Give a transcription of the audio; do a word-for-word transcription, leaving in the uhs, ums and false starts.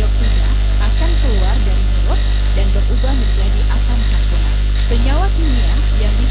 dioksida akan keluar dari mulut dan berubah menjadi asam sarkonak. Senyawa kimia yang